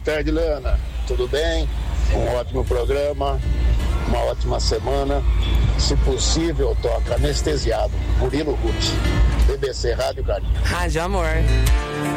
tarde, Leana. Tudo bem? Um ótimo programa, uma ótima semana. Se possível, toca Anestesiado, Murilo Ruth, BBC Rádio Carinho. Rádio Amor.